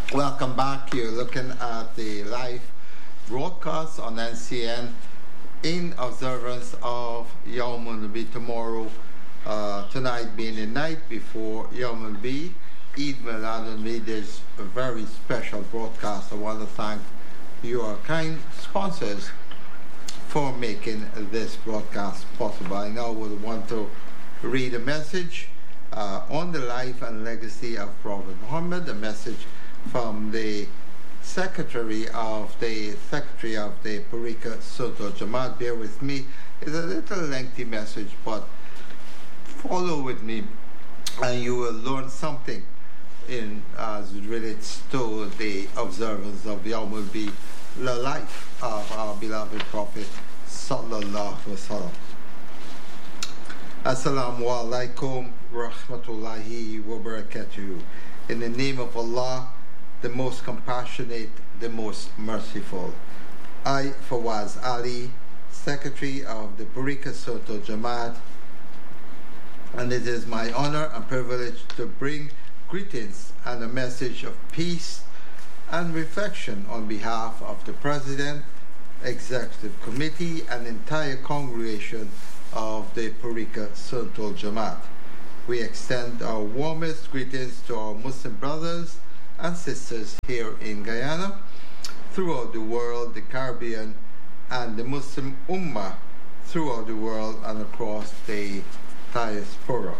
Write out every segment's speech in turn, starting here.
Welcome back. You're looking at the live broadcast on NCN in observance of Yawm al-Nabi tomorrow, tonight being the night before Yawm al-Nabi, Eid Milad al-Nabi. There's a very special broadcast. I want to thank your kind sponsors for making this broadcast possible. I now would want to read a message on the life and legacy of Prophet Muhammad, a message from the Secretary of the Parika Sunnatul Jamaat. Bear with me. It's a little lengthy message, but follow with me and you will learn something in as it relates to the observance of Yawm al-Nabi, the life of our beloved Prophet Sallallahu Alaihi Wasallam. Assalamu alaikum rahmatullahi wa barakatuh. In the name of Allah, the most compassionate, the most merciful. I, Fawaz Ali, Secretary of the Parika Sunnatul Jamaat, and it is my honor and privilege to bring greetings and a message of peace and reflection on behalf of the President, Executive Committee, and entire congregation of the Parika Sunnatul Jamaat. We extend our warmest greetings to our Muslim brothers and sisters here in Guyana, throughout the world, the Caribbean, and the Muslim Ummah throughout the world and across the diaspora.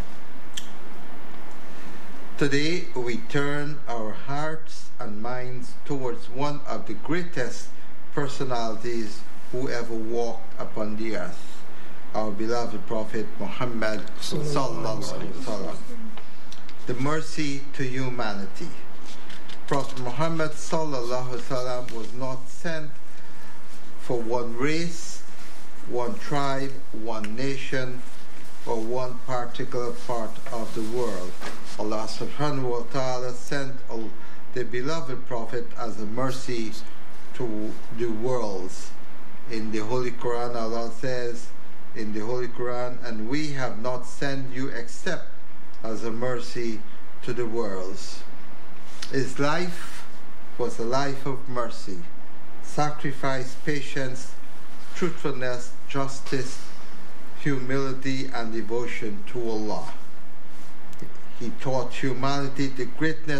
Today we turn our hearts and minds towards one of the greatest personalities who ever walked upon the earth, our beloved Prophet Muhammad Sallallahu Alaihi Wasallam, the mercy to humanity. Prophet Muhammad Sallallahu Alaihi Wasallam was not sent for one race, one tribe, one nation, or one particular part of the world. Allah subhanahu wa ta'ala sent the beloved Prophet as a mercy to the worlds. In the Holy Quran, Allah says in the Holy Quran, "And we have not sent you except as a mercy to the worlds." His life was a life of mercy, sacrifice, patience, truthfulness, justice, humility, and devotion to Allah. He taught humanity that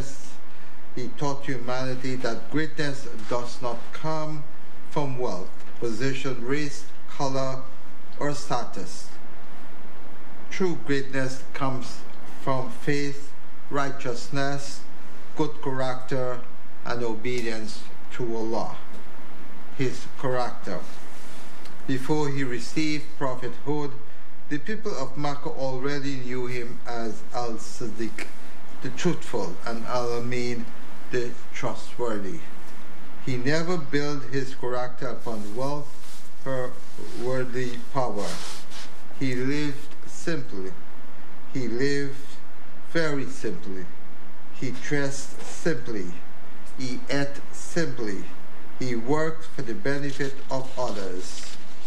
greatness does not come from wealth, position, race, color, or status. True greatness comes from faith, righteousness, good character, and obedience to Allah. His character. Before he received prophethood, the people of Makkah already knew him as Al-Siddiq, the truthful, and Al-Amin, the trustworthy. He never built his character upon wealth or worldly power. He lived simply. He lived very simply. He dressed simply. He ate simply. He worked for the benefit of others.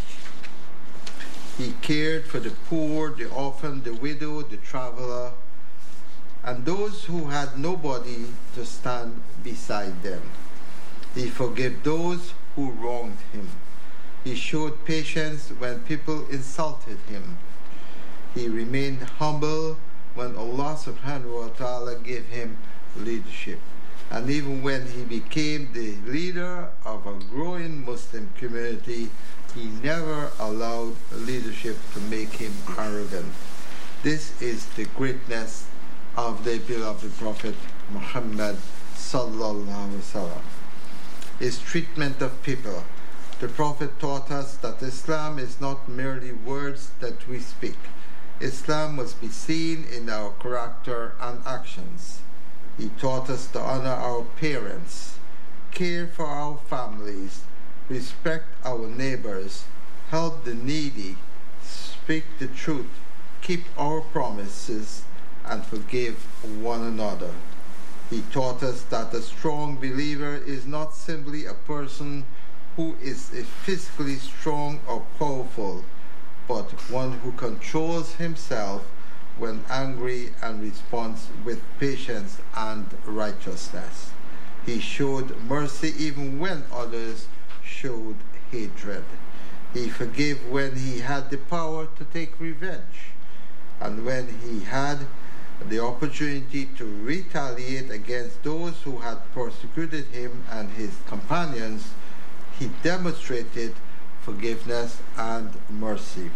He cared for the poor, the orphan, the widow, the traveler, and those who had nobody to stand beside them. He forgave those who wronged him. He showed patience when people insulted him. He remained humble when Allah subhanahu wa ta'ala gave him leadership. And even when he became the leader of a growing Muslim community, he never allowed leadership to make him arrogant. This is the greatness of the beloved Prophet Muhammad Sallallahu Alaihi Wasallam. His treatment of people. The Prophet taught us that Islam is not merely words that we speak. Islam must be seen in our character and actions. He taught us to honor our parents, care for our families, respect our neighbors, help the needy, speak the truth, keep our promises, and forgive one another. He taught us that a strong believer is not simply a person who is physically strong or powerful, but one who controls himself when angry and responds with patience and righteousness. He showed mercy even when others showed hatred. He forgave when he had the power to take revenge, and when he had the opportunity to retaliate against those who had persecuted him and his companions, he demonstrated forgiveness and mercy.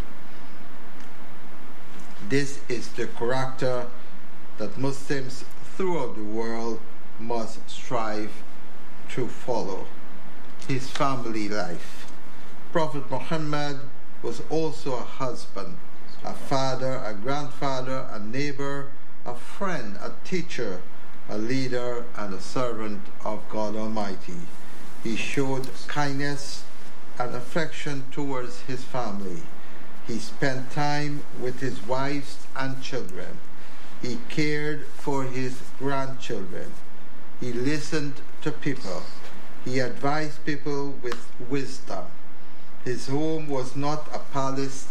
This is the character that Muslims throughout the world must strive to follow. His family life. Prophet Muhammad was also a husband, a father, a grandfather, a neighbor, a friend, a teacher, a leader, and a servant of God Almighty. He showed kindness and affection towards his family. He spent time with his wives and children. He cared for his grandchildren. He listened to people. He advised people with wisdom. His home was not a palace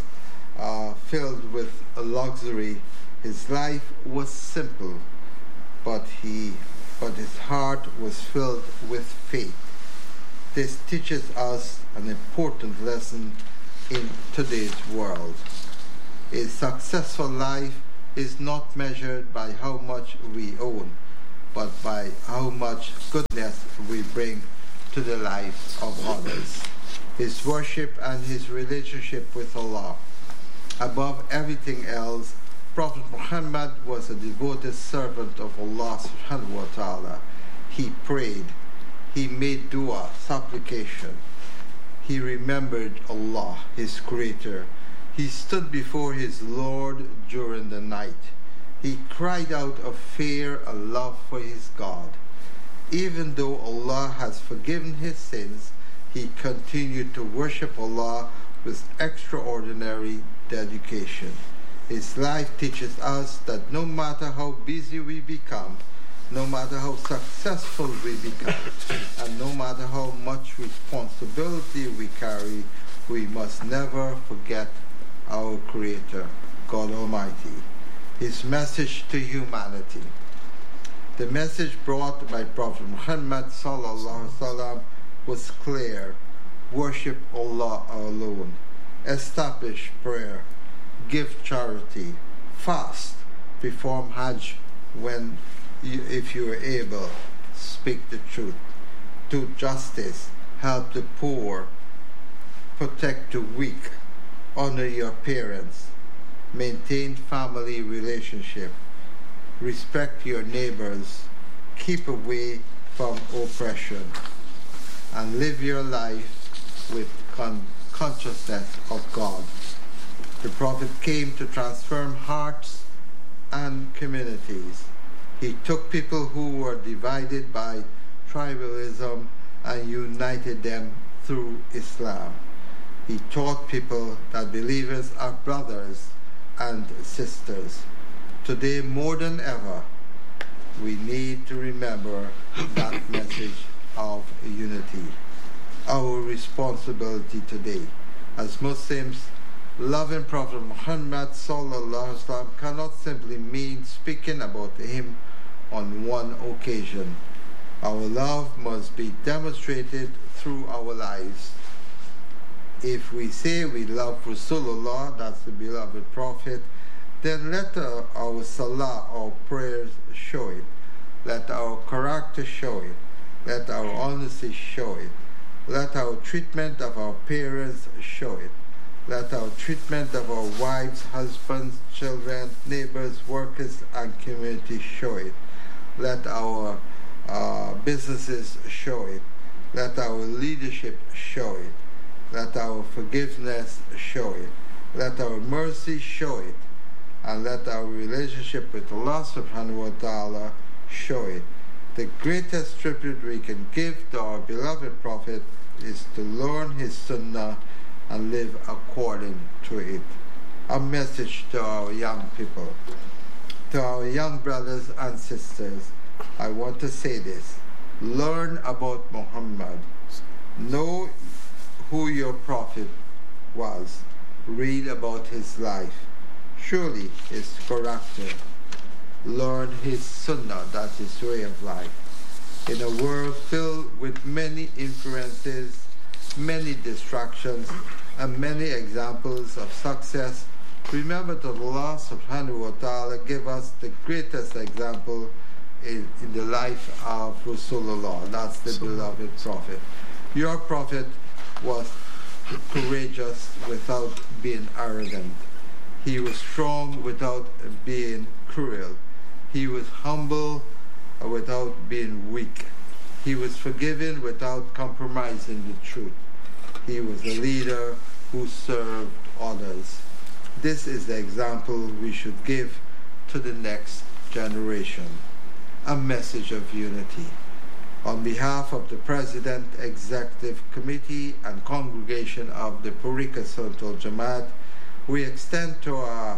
filled with luxury. His life was simple, but his heart was filled with faith. This teaches us an important lesson in today's world. A successful life is not measured by how much we own, but by how much goodness we bring to the lives of others. His worship and his relationship with Allah. Above everything else, Prophet Muhammad was a devoted servant of Allah subhanahu wa ta'ala. He prayed. He made dua, supplication. He remembered Allah, his creator. He stood before his Lord during the night. He cried out of fear and love for his God. Even though Allah has forgiven his sins, he continued to worship Allah with extraordinary dedication. His life teaches us that no matter how busy we become, no matter how successful we become, and no matter how much responsibility we carry, we must never forget our Creator, God Almighty. His message to humanity. The message brought by Prophet Muhammad sallallahu alaihi wasallam was clear. Worship Allah alone. Establish prayer. Give charity. Fast. Perform Hajj if you are able. Speak the truth. Do justice. Help the poor. Protect the weak. Honor your parents. Maintain family relationship. Respect your neighbors. Keep away from oppression. And live your life with consciousness of God. The Prophet came to transform hearts and communities. He took people who were divided by tribalism and united them through Islam. He taught people that believers are brothers and sisters. Today, more than ever, we need to remember that message of unity. Our responsibility today as Muslims, loving Prophet Muhammad sallallahu alaihi wasallam cannot simply mean speaking about him on one occasion. Our love must be demonstrated through our lives. If we say we love Rasulullah, that's the beloved Prophet, then let our salah, our prayers show it. Let our character show it. Let our honesty show it. Let our treatment of our parents show it. Let our treatment of our wives, husbands, children, neighbors, workers, and community show it. Let our businesses show it. Let our leadership show it. Let our forgiveness show it. Let our mercy show it. And let our relationship with Allah subhanahu wa ta'ala show it. The greatest tribute we can give to our beloved Prophet is to learn his sunnah and live according to it. A message to our young people. To our young brothers and sisters, I want to say this. Learn about Muhammad. Know who your prophet was. Read about his life. Surely his character. Learn his sunnah, that's his way of life. In a world filled with many influences, many distractions, and many examples of success, remember that Allah subhanahu wa ta'ala gave us the greatest example in the life of Rasulullah. That's the beloved Prophet. Your Prophet was courageous without being arrogant. He was strong without being cruel. He was humble without being weak. He was forgiving without compromising the truth. He was a leader who served others. This is the example we should give to the next generation. A message of unity. On behalf of the President, Executive Committee, and Congregation of the Tariqat Sunnat Jamaat, we extend our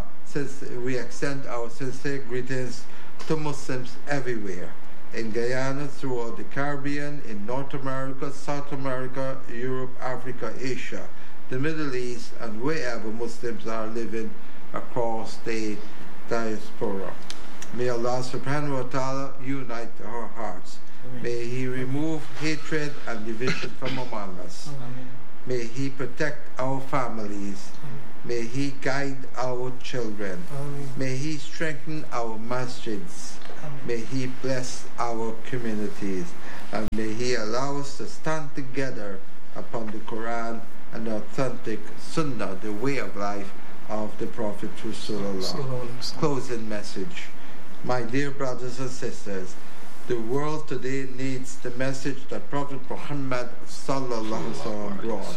sincere greetings to Muslims everywhere, in Guyana, throughout the Caribbean, in North America, South America, Europe, Africa, Asia, the Middle East, and wherever Muslims are living across the diaspora. May Allah subhanahu wa ta'ala unite our hearts. Amen. May He remove hatred and division from among us. Amen. May He protect our families. Amen. May He guide our children. Amen. May He strengthen our masjids. Amen. May He bless our communities. And may He allow us to stand together upon the Quran and the authentic Sunnah, the way of life of the Prophet Rasulullah. Closing message. My dear brothers and sisters, the world today needs the message that Prophet Muhammad sallallahu alaihi wasallam brought.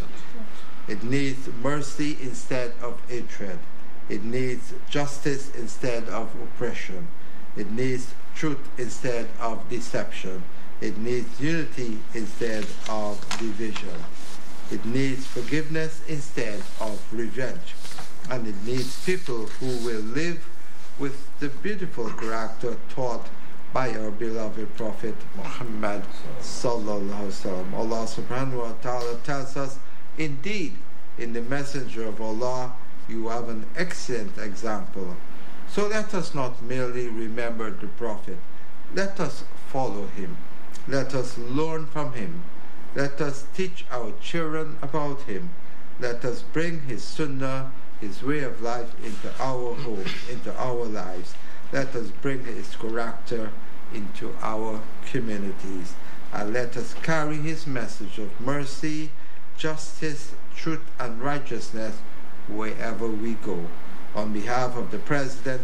It needs mercy instead of hatred. It needs justice instead of oppression. It needs truth instead of deception. It needs unity instead of division. It needs forgiveness instead of revenge. And it needs people who will live with the beautiful character taught by our beloved Prophet Muhammad sallallahu alaihi wasallam. Allah subhanahu wa ta'ala tells us, indeed, in the Messenger of Allah, you have an excellent example. So let us not merely remember the Prophet. Let us follow him. Let us learn from him. Let us teach our children about him. Let us bring his sunnah, his way of life, into our home, into our lives. Let us bring his character into our communities. And let us carry his message of mercy, justice, truth, and righteousness wherever we go. On behalf of the President,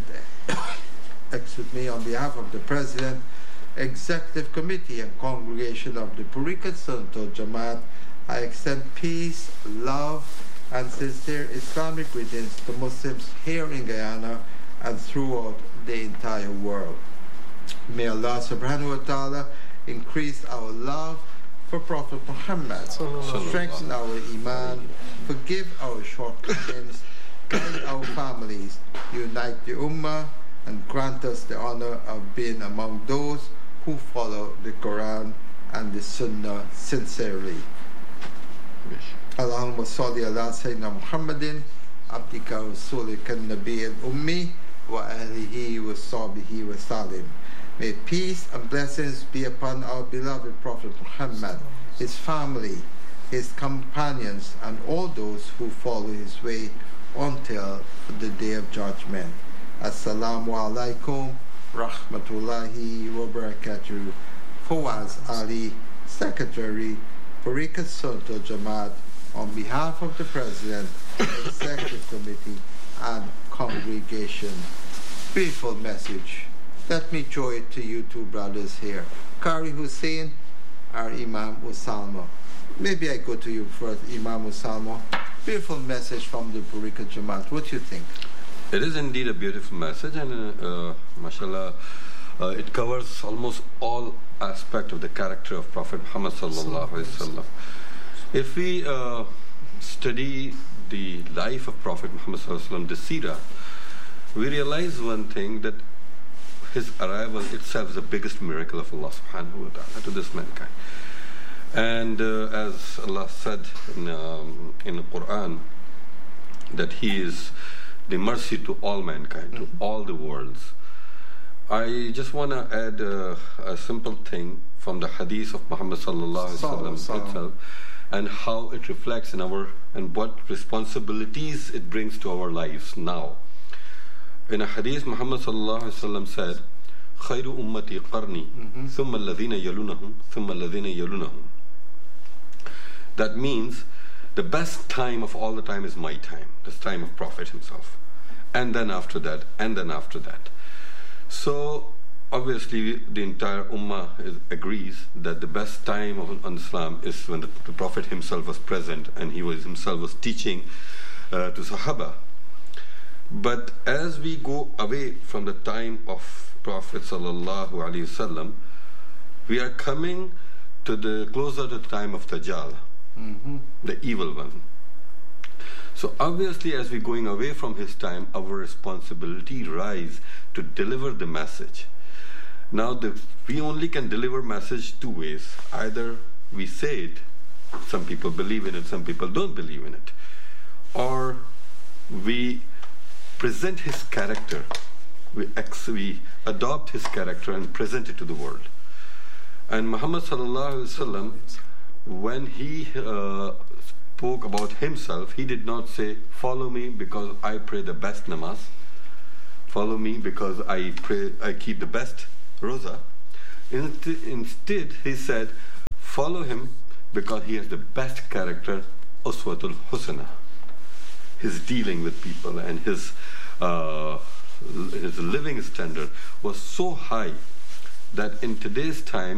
on behalf of the President, Executive Committee, and Congregation of the Tariqat Sunnat Jamaat, I extend peace, love, and sincere Islamic greetings to Muslims here in Guyana and throughout the entire world. May Allah subhanahu wa ta'ala increase our love for Prophet Muhammad, strengthen our iman, forgive our shortcomings, guide our families, unite the ummah, and grant us the honor of being among those who follow the Quran and the Sunnah sincerely. Allahumma salli ala Sayyidina Muhammadin abdika wa rasulika an-nabiy al-ummi wa ahlihi wa sahbihi wa salim. May peace and blessings be upon our beloved Prophet Muhammad, his family, his companions, and all those who follow his way until the day of judgment. Assalamu alaikum rahmatullahi wa barakatuh. Fawaz Ali, Secretary, Tariqat Sunnat Jamaat, on behalf of the President, Executive Committee, and Congregation. Beautiful message. Let me show it to you two brothers here. Qari Hussein, our Imam Usalma. Maybe I go to you first, Imam Usalma. Beautiful message from the Tariqat Jamaat. What do you think? It is indeed a beautiful message, and mashallah, it covers almost all aspects of the character of Prophet Muhammad sallallahu alaihi wasallam. If we study the life of Prophet Muhammad sallallahu alaihi wasallam, the seerah, we realize one thing, that his arrival itself is the biggest miracle of Allah subhanahu wa ta'ala to this mankind. And as Allah said in the Quran, that he is the mercy to all mankind, to all the worlds. I just want to add a simple thing from the hadith of Muhammad sallallahu alaihi wasallam itself, and how it reflects in our, and what responsibilities it brings to our lives now. In a hadith, Muhammad sallallahu alaihi wasallam said, "Khayru ummati qarni, thumma alladhina yalunahum, thumma alladhina yalunahum." That means the best time of all the time is my time, the time of Prophet himself, and then after that, and then after that. So obviously the entire ummah agrees that the best time on Islam is when the Prophet himself was present and he himself was teaching to Sahaba. But as we go away from the time of Prophet sallallahu alaihi wasallam, we are coming to the closer to the time of Dajjal, the evil one. So obviously, as we're going away from his time, our responsibility rise to deliver the message. Now, we only can deliver message two ways. Either we say it, some people believe in it, some people don't believe in it, or we present his character, we adopt his character and present it to the world. And Muhammad sallallahu alaihi wasallam, when he spoke about himself, he did not say, "Follow me because I pray the best namaz. Follow me because I keep the best roza." Instead, he said, "Follow him because he has the best character, uswatul husana." His dealing with people and his living standard was so high that in today's time,